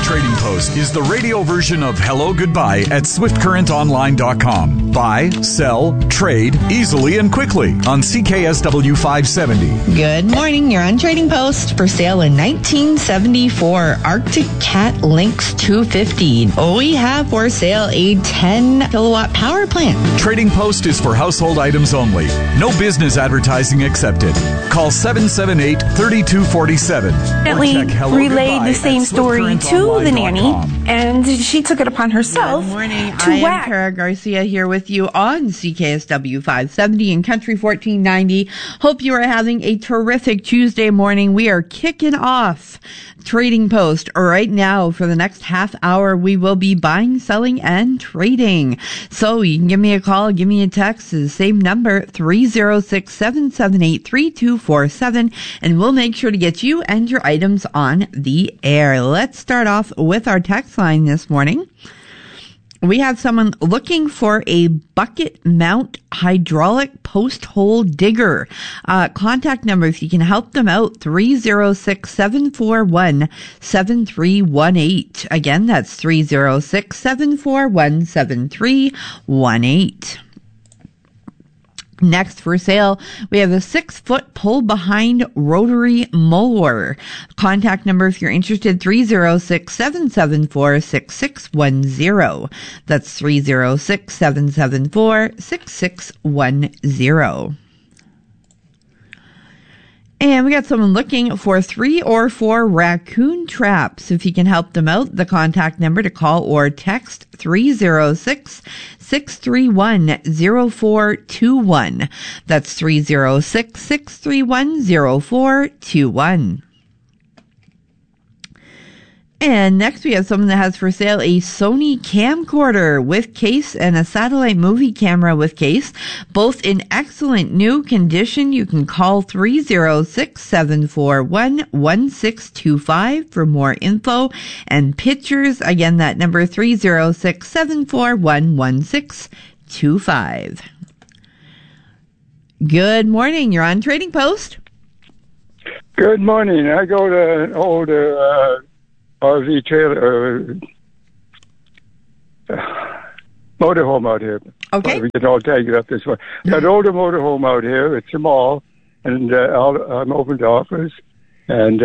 Trading Post is the radio version of Hello Goodbye at SwiftCurrentOnline.com. Buy, sell, trade easily and quickly on CKSW 570. Good morning. You're on Trading Post. For sale in 1974 Arctic Cat Lynx 250. We have for sale a 10 kilowatt power plant. Trading Post is for household items only. No business advertising accepted. Call 778-3247. Relayed the same story to the nanny, and she took it upon herself. Good morning. I am Kara Garcia here with you on CKSW 570 and Country 1490. Hope you are having a terrific Tuesday morning. We are kicking off Trading Post right now. For the next half hour, we will be buying, selling, and trading. So you can give me a call, give me a text to the same number, 306-778-3247, and we'll make sure to get you and your items on the air. Let's start off with our text line this morning. We have someone looking for a bucket mount hydraulic post hole digger. Contact number, if you can help them out, 306-741-7318. Again, that's 306-741-7318. Next for sale, we have a 6-foot pull-behind rotary mower. Contact number, if you're interested, 306-774-6610. That's 306-774-6610. And we got someone looking for 3 or 4 raccoon traps. If you can help them out, the contact number to call or text, 306-631-0421. That's 306-631-0421. And next we have someone that has for sale a Sony camcorder with case and a satellite movie camera with case, both in excellent new condition. You can call 306-741-1625 for more info and pictures. Again, that number 306-741-1625. Good morning. You're on Trading Post. Good morning. I go to an older RV trailer, motorhome out here. Okay. We can all tag it up this way. Got an older motorhome out here. It's small, and I'm open to offers. And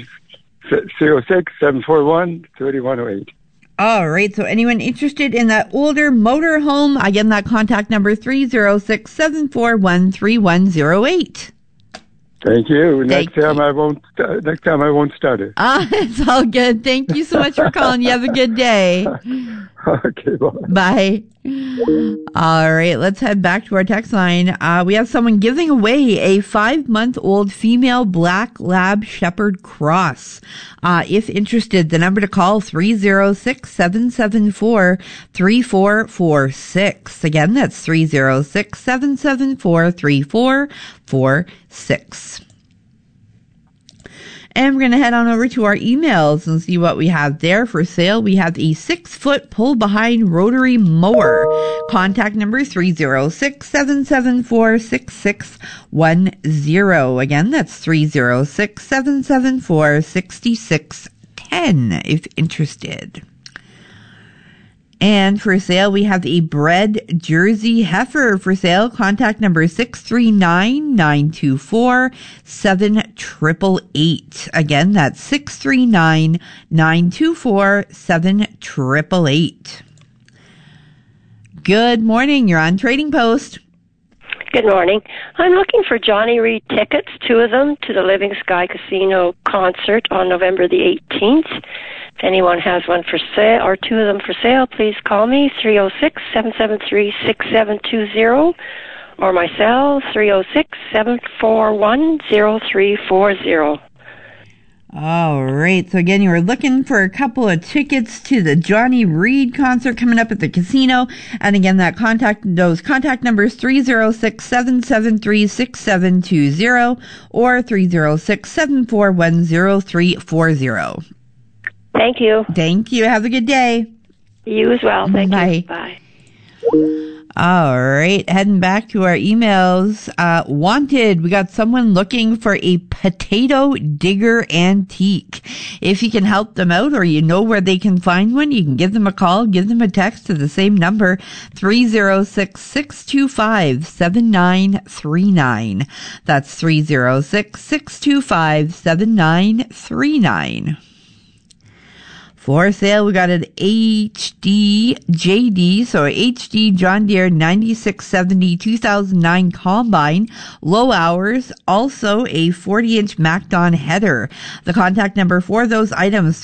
306-741-3108. All right. So anyone interested in that older motorhome, again, that contact number 306-741-3108. Thank you. Next time I won't start it. It's all good. Thank you so much for calling. You have a good day. Okay, bye. Bye. All right, let's head back to our text line. We have someone giving away a 5-month-old female black lab shepherd cross. If interested, the number to call, 306-774-3446. Again, that's 306-774-3446. And we're going to head on over to our emails and see what we have there for sale. We have a 6-foot pull-behind rotary mower. Contact number 306-774-6610. Again, that's 306-774-6610 if interested. And for sale, we have a bred Jersey heifer for sale. Contact number 639-924-7888. Again, that's 639-924-7888. Good morning. You're on Trading Post. Good morning. I'm looking for Johnny Reid tickets, 2 of them, to the Living Sky Casino concert on November the 18th. If anyone has one for sale or 2 of them for sale, please call me, 306-773-6720, or my cell, 306-741-0340. All right. So again, you were looking for a couple of tickets to the Johnny Reid concert coming up at the casino. And again, those contact numbers, 306-773-6720 or 306-741-0340. Thank you. Thank you. Have a good day. You as well. Thank Bye. you. Bye. All right, heading back to our emails. Wanted, we got someone looking for a potato digger antique. If you can help them out or you know where they can find one, you can give them a call, give them a text to the same number, 306-625-7939. That's 306-625-7939. For sale, we got an HD John Deere 9670 2009 combine, low hours, also a 40-inch MacDon header. The contact number for those items,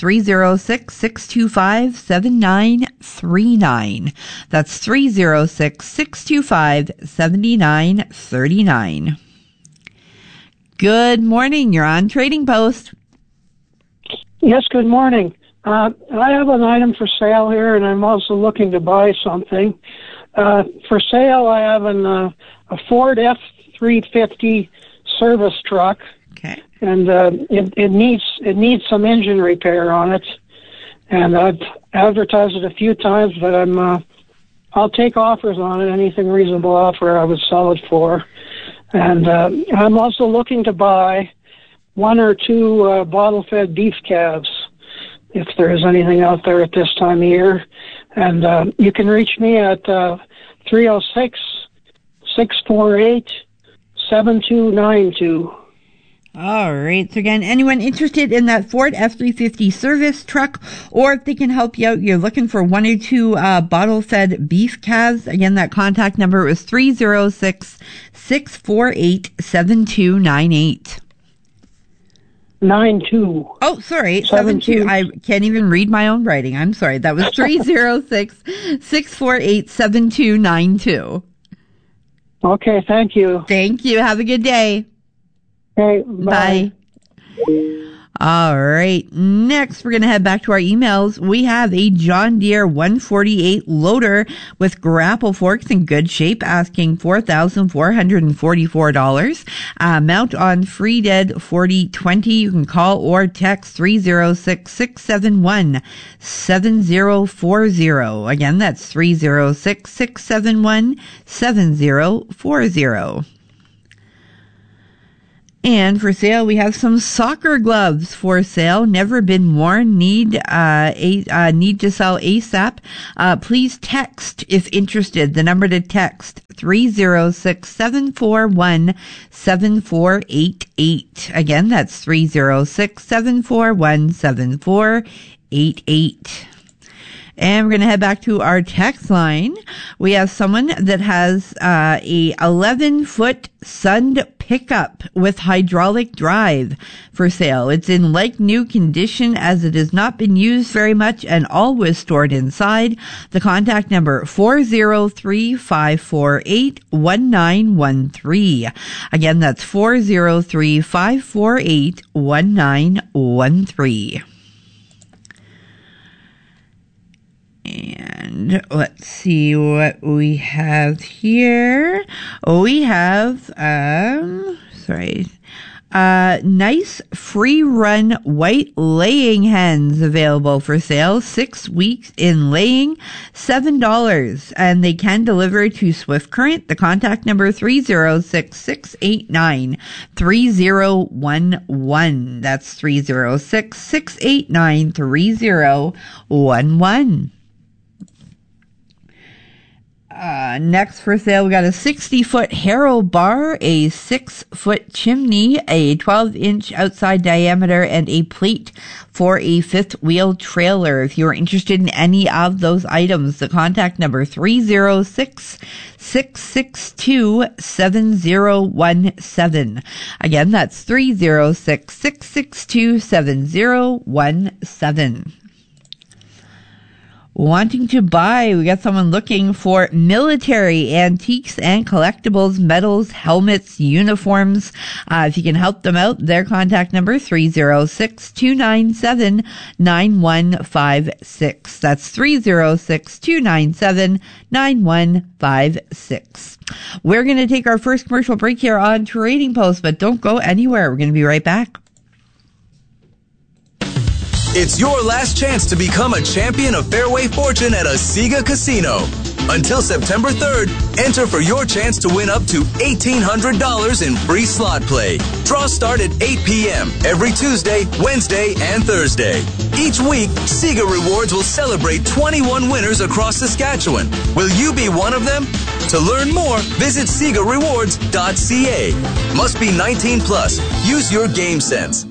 306-625-7939. That's 306-625-7939. Good morning. You're on Trading Post. Yes, good morning. I have an item for sale here, and I'm also looking to buy something. For sale, I have a Ford F-350 service truck. Okay. And it needs some engine repair on it. And I've advertised it a few times, but I'll take offers on it. Anything reasonable offer I would sell it for. And I'm also looking to buy 1 or 2 bottle-fed beef calves, if there is anything out there at this time of year. And you can reach me at 306-648-7292. All right. So again, anyone interested in that Ford F-350 service truck, or if they can help you out, you're looking for 1 or 2 bottle-fed beef calves. Again, that contact number was 306-648-7298. 92. Oh, sorry. 72. I can't even read my own writing. I'm sorry. That was 306-648-7292. Okay, thank you. Thank you. Have a good day. Okay, bye. All right. Next, we're going to head back to our emails. We have a John Deere 148 loader with grapple forks in good shape, asking $4,444. Mount on free dead 4020. You can call or text 306-671-7040. Again, that's 306-671-7040. And for sale, we have some soccer gloves for sale. Never been worn. Need to sell ASAP. Please text if interested. The number to text 306-741-7488. Again, that's 306-741-7488. And we're going to head back to our text line. We have someone that has a 11-foot Sund pickup with hydraulic drive for sale. It's in like new condition as it has not been used very much and always stored inside. The contact number 403-548-1913. Again, that's 403-548-1913. And let's see what we have here. We have, nice free run white laying hens available for sale. 6 weeks in laying, $7. And they can deliver to Swift Current. The contact number 306-689-3011. That's 306-689-3011. Next for sale, we got a 60-foot Harrow bar, a 6-foot chimney, a 12-inch outside diameter, and a plate for a fifth wheel trailer. If you're interested in any of those items, the contact number 306-662-7017. Again, that's 306-662-7017. Wanting to buy, we got someone looking for military antiques and collectibles, medals, helmets, uniforms. If you can help them out, their contact number 306-297-9156. That's 306-297-9156. We're going to take our first commercial break here on Trading Post, but don't go anywhere. We're going to be right back. It's your last chance to become a champion of Fairway Fortune at Asiga Casino. Until September 3rd, enter for your chance to win up to $1,800 in free slot play. Draws start at 8 p.m. every Tuesday, Wednesday, and Thursday. Each week, Sega Rewards will celebrate 21 winners across Saskatchewan. Will you be one of them? To learn more, visit SegaRewards.ca. Must be 19 plus. Use your game sense.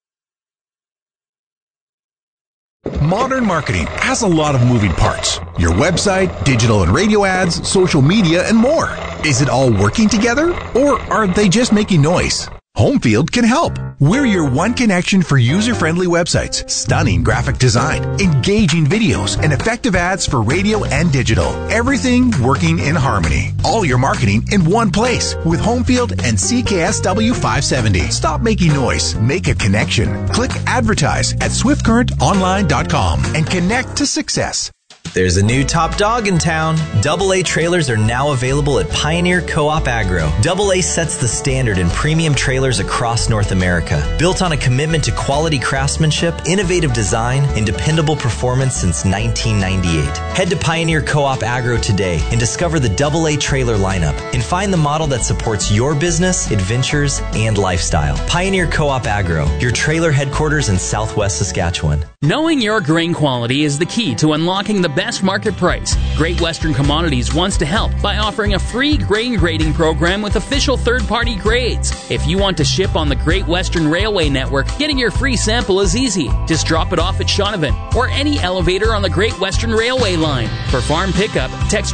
Modern marketing has a lot of moving parts. Your website, digital and radio ads, social media, and more. Is it all working together, or are they just making noise? Homefield can help. We're your one connection for user-friendly websites, stunning graphic design, engaging videos, and effective ads for radio and digital. Everything working in harmony. All your marketing in one place with Homefield and CKSW 570. Stop making noise. Make a connection. Click advertise at swiftcurrentonline.com and connect to success. There's a new top dog in town. AA trailers are now available at Pioneer Co-op Agro. AA sets the standard in premium trailers across North America. Built on a commitment to quality craftsmanship, innovative design, and dependable performance since 1998. Head to Pioneer Co-op Agro today and discover the AA trailer lineup and find the model that supports your business, adventures, and lifestyle. Pioneer Co-op Agro, your trailer headquarters in Southwest Saskatchewan. Knowing your grain quality is the key to unlocking the best market price. Great Western Commodities wants to help by offering a free grain grading program with official third-party grades. If you want to ship on the Great Western Railway network, getting your free sample is easy. Just drop it off at Shaunavon or any elevator on the Great Western Railway line. For farm pickup, text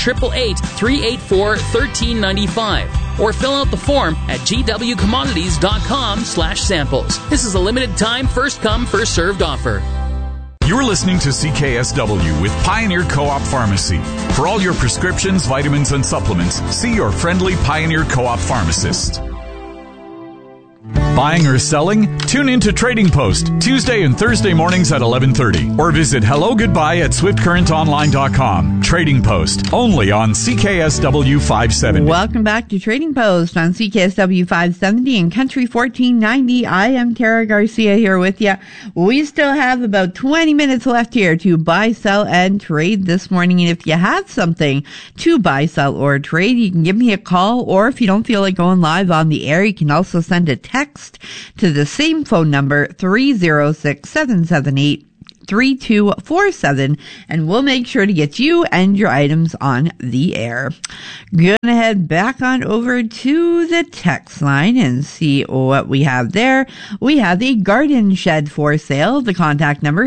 1-888-384-1395 or fill out the form at gwcommodities.com/samples. This is a limited time, first come, first served offer. You're listening to CKSW with Pioneer Co-op Pharmacy. For all your prescriptions, vitamins, and supplements, see your friendly Pioneer Co-op pharmacist. Buying or selling? Tune in to Trading Post, Tuesday and Thursday mornings at 11:30. Or visit HelloGoodbye@SwiftCurrentOnline.com. Trading Post, only on CKSW 570. Welcome back to Trading Post on CKSW 570 and Country 1490. I am Tara Garcia here with you. We still have about 20 minutes left here to buy, sell, and trade this morning. And if you have something to buy, sell, or trade, you can give me a call. Or if you don't feel like going live on the air, you can also send a text to the same phone number, 306-778-3247, and we'll make sure to get you and your items on the air. Gonna head back on over to the text line and see what we have there. We have a garden shed for sale. The contact number,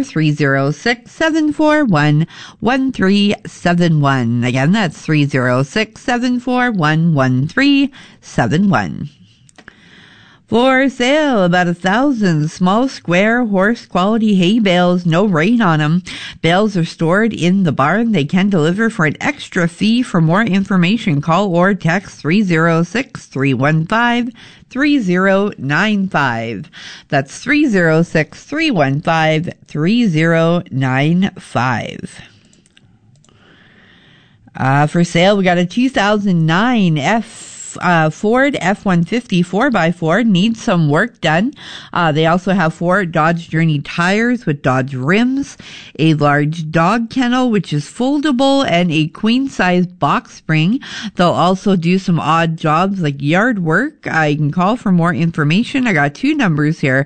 306-741-1371. Again, that's 306-741-1371. For sale, about 1,000 small square horse quality hay bales, no rain on them. Bales are stored in the barn. They can deliver for an extra fee. For more information, call or text 306-315-3095. That's 306-315-3095. For sale, we got a 2009 Ford F-150 4x4, needs some work done. They also have 4 Dodge Journey tires with Dodge rims, a large dog kennel, which is foldable, and a queen-size box spring. They'll also do some odd jobs like yard work. You can call for more information. I got 2 numbers here,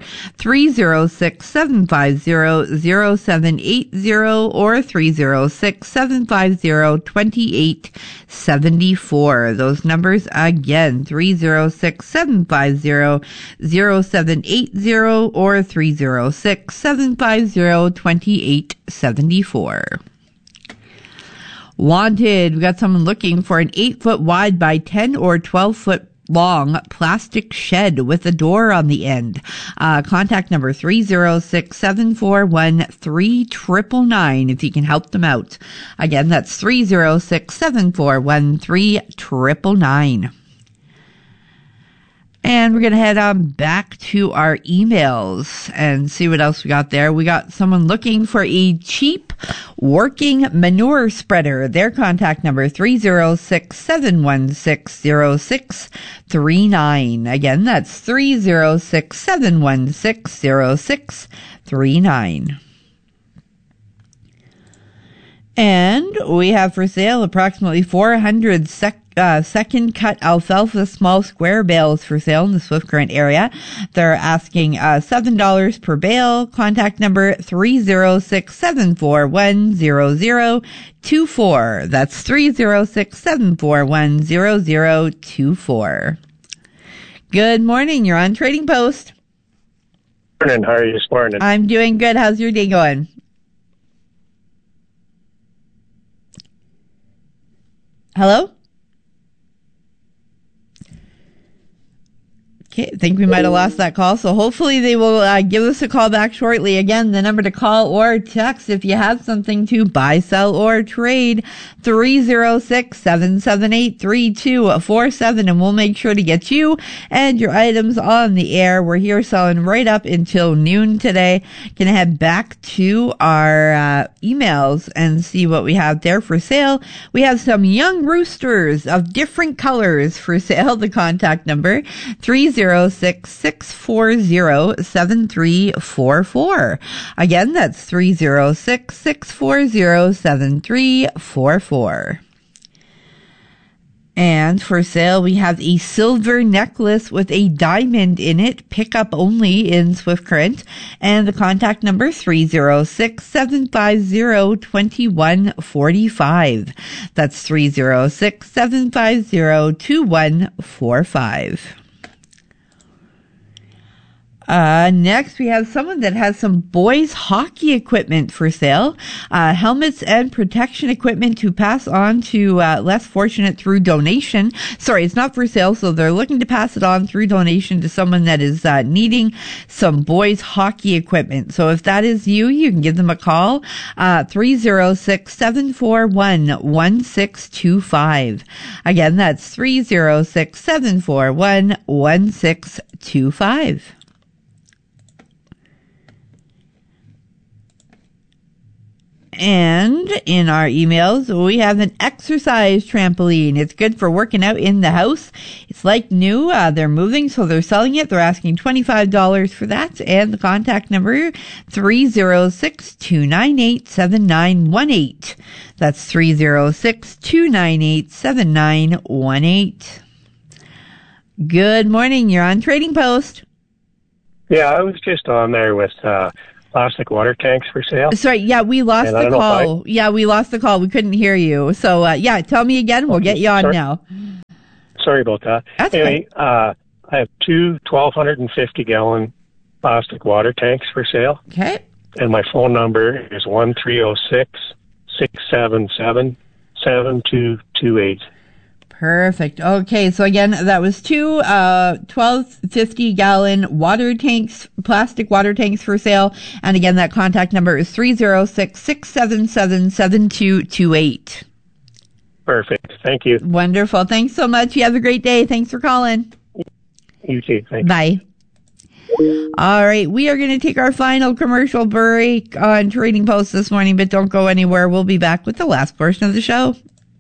306-750-0780 or 306-750-2874. Those numbers again, 306-750-0780 or 306-750-2874. Wanted, we got someone looking for an 8-foot wide by 10 or 12-foot long plastic shed with a door on the end. Contact number 306-741-3999 if you can help them out. Again, that's 306-741-3999. And we're going to head on back to our emails and see what else we got there. We got someone looking for a cheap working manure spreader. Their contact number, 306-716-0639. Again, that's 306-716-0639. And we have for sale approximately 400 second cut alfalfa small square bales for sale in the Swift Current area. They're asking $7 per bale. Contact number 306-741-0024. That's 306-741-0024. Good morning. You're on Trading Post. Morning. How are you this morning? I'm doing good. How's your day going? Hello? Okay, I think we might have lost that call, so hopefully they will give us a call back shortly. Again, the number to call or text if you have something to buy, sell, or trade, 306-778-3247, and we'll make sure to get you and your items on the air. We're here selling right up until noon today. Gonna head back to our emails and see what we have there for sale. We have some young roosters of different colors for sale. The contact number, 306-640-7344. Again, that's 306-640-7344. And for sale, we have a silver necklace with a diamond in it. Pick up only in Swift Current. And the contact number, 306-750-2145. That's 306-750-2145. Next, we have someone that has some boys hockey equipment for sale. Helmets and protection equipment to pass on to less fortunate through donation. Sorry, it's not for sale, so they're looking to pass it on through donation to someone that is needing some boys hockey equipment. So if that is you, you can give them a call, 306-741-1625. Again, that's 306-741-1625. And in our emails, we have an exercise trampoline. It's good for working out in the house. It's like new. They're moving, so they're selling it. They're asking $25 for that. And the contact number, 306-298-7918. That's 306-298-7918. Good morning. You're on Trading Post. Yeah, I was just on there with plastic water tanks for sale. Sorry, yeah, we lost the call. We lost the call. We couldn't hear you. So, tell me again. We'll get you on now. Sorry about that. That's anyway, I have two 1,250-gallon plastic water tanks for sale. Okay. And my phone number is 1-306-677-7228. Perfect. Okay, so again, that was two 1,250-gallon water tanks, plastic water tanks for sale. And again, that contact number is 306-677-7228. Perfect. Thank you. Wonderful. Thanks so much. You have a great day. Thanks for calling. You too. Thanks. Bye. All right, we are going to take our final commercial break on Trading Post this morning, but don't go anywhere. We'll be back with the last portion of the show.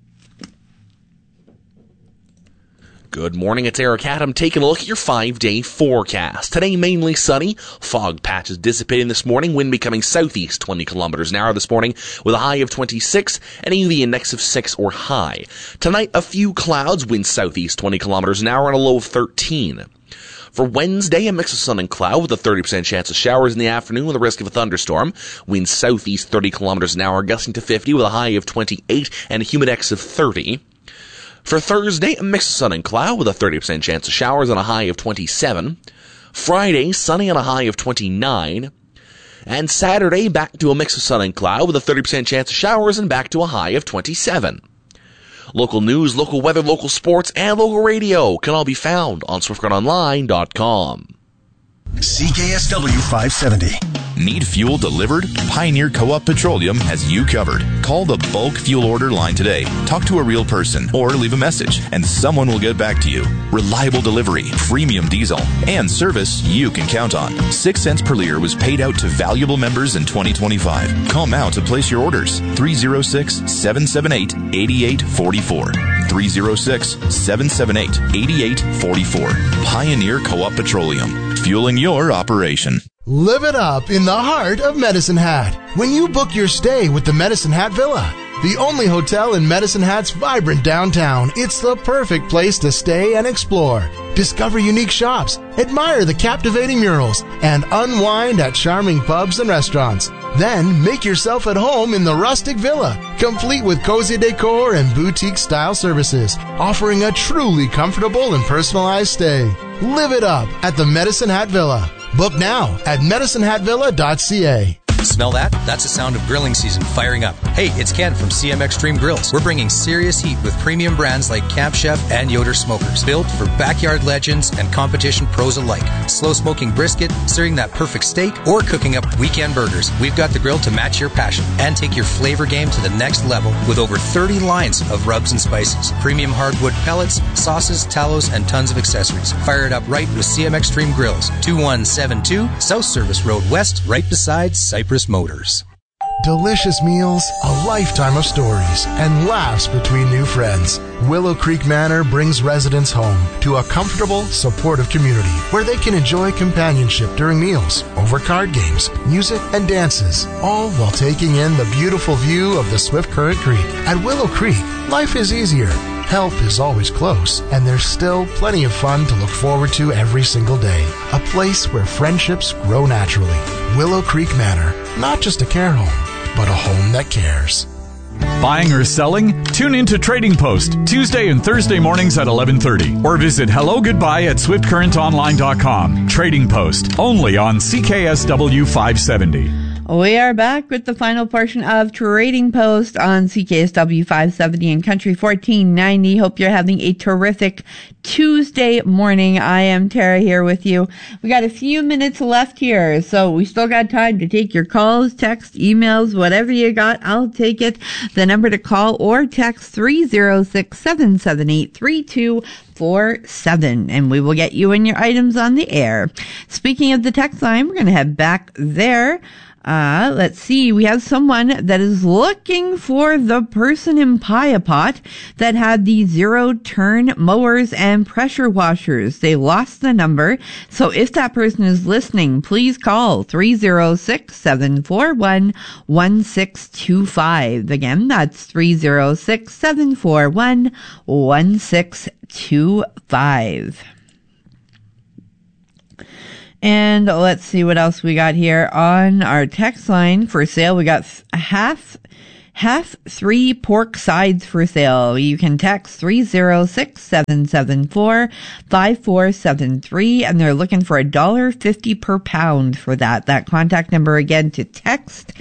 Good morning, it's Eric Adam taking a look at your 5-day forecast. Today, mainly sunny. Fog patches dissipating this morning. Wind becoming southeast 20 kilometers an hour this morning with a high of 26 and a UV index of 6 or high. Tonight, a few clouds. Wind southeast 20 kilometers an hour and a low of 13. For Wednesday, a mix of sun and cloud with a 30% chance of showers in the afternoon with a risk of a thunderstorm. Wind southeast 30 kilometers an hour, gusting to 50 with a high of 28 and a humidex of 30. For Thursday, a mix of sun and cloud with a 30% chance of showers and a high of 27. Friday, sunny and a high of 29. And Saturday, back to a mix of sun and cloud with a 30% chance of showers and back to a high of 27. Local news, local weather, local sports, and local radio can all be found on SwiftCurrentOnline.com. CKSW 570. Need fuel delivered? Pioneer Co-op Petroleum has you covered. Call the bulk fuel order line today. Talk to a real person or leave a message and someone will get back to you. Reliable delivery, premium diesel, and service you can count on. 6 cents per liter was paid out to valuable members in 2025. Call now to place your orders. 306-778-8844. 306-778-8844. Pioneer Co-op Petroleum. Fueling your operation. Live it up in the heart of Medicine Hat when you book your stay with the Medicine Hat Villa. the only hotel in Medicine Hat's vibrant downtown. It's the perfect place to stay and explore. Discover unique shops, admire the captivating murals, and unwind at charming pubs and restaurants. Then make yourself at home in the rustic villa, complete with cozy decor and boutique-style services, offering a truly comfortable and personalized stay. Live it up at the Medicine Hat Villa. Book now at medicinehatvilla.ca. Smell that? That's the sound of grilling season firing up. Hey, it's Ken from CM Extreme Grills. We're bringing serious heat with premium brands like Camp Chef and Yoder Smokers, built for backyard legends and competition pros alike. Slow smoking brisket, searing that perfect steak, or cooking up weekend burgers. We've got the grill to match your passion and take your flavor game to the next level with over 30 lines of rubs and spices, premium hardwood pellets, sauces, tallows, and tons of accessories. Fire it up right with CM Extreme Grills, 2172 South Service Road West, right beside Cypress Motors. Delicious meals, a lifetime of stories, and laughs between new friends. Willow Creek Manor brings residents home to a comfortable, supportive community where they can enjoy companionship during meals, over card games, music, and dances, all while taking in the beautiful view of the Swift Current Creek. At Willow Creek, life is easier. Help is always close, and there's still plenty of fun to look forward to every single day. A place where friendships grow naturally. Willow Creek Manor, not just a care home, but a home that cares. Buying or selling? Tune in to Trading Post Tuesday and Thursday mornings at 11:30, or visit Hello Goodbye at SwiftCurrentOnline.com. Trading Post, only on CKSW 570. We are back with the final portion of Trading Post on CKSW 570 and Country 1490. Hope you're having a terrific Tuesday morning. I am Tara here with you. We got a few minutes left here, so we still got time to take your calls, text, emails, whatever you got, I'll take it. The number to call or text 306-778-3247, and we will get you and your items on the air. Speaking of the text line, we're going to head back there. Let's see. We have someone that is looking for the person in Piapot that had the zero-turn mowers and pressure washers. They lost the number. So if that person is listening, please call 306-741-1625. Again, that's 306-741-1625. And let's see what else we got here on our text line for sale. We got half 3 pork sides for sale. You can text 306-774-5473, and they're looking for $1.50 per pound for that. That contact number again to text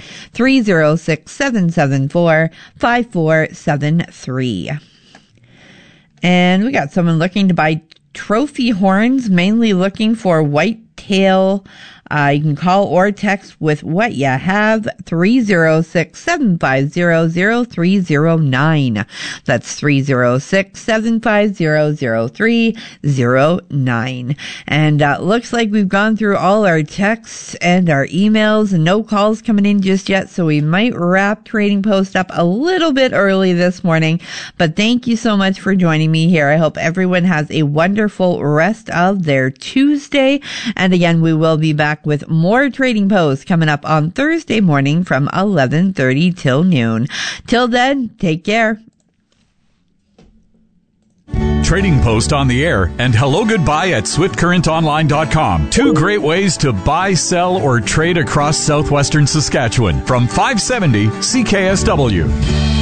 306-774-5473. And we got someone looking to buy trophy horns, mainly looking for white tail. You can call or text with what you have, 306-750-0309. That's 306-750-0309. And looks like we've gone through all our texts and our emails, and no calls coming in just yet, so we might wrap Trading Post up a little bit early this morning. But thank you so much for joining me here. I hope everyone has a wonderful rest of their Tuesday. And again, we will be back with more Trading Posts coming up on Thursday morning from 11:30 till noon. Till then, take care. Trading Post on the air and Hello Goodbye at SwiftCurrentOnline.com. 2 great ways to buy, sell, or trade across southwestern Saskatchewan from 570 CKSW.